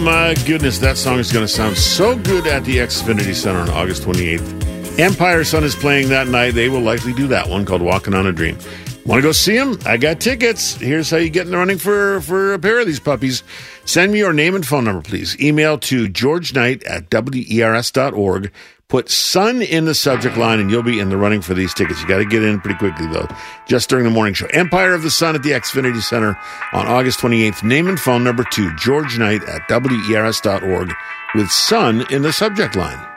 my goodness, that song is going to sound so good at the Xfinity Center on August 28th. Empire Sun is playing that night. They will likely do that one called Walking on a Dream. Want to go see them? I got tickets. Here's how you get in the running for a pair of these puppies. Send me your name and phone number, please. Email to georgeknight@wers.org. Put Sun in the subject line, and you'll be in the running for these tickets. You got to get in pretty quickly, though, just during the morning show. Empire of the Sun at the Xfinity Center on August 28th. Name and phone number to georgeknight@wers.org with Sun in the subject line.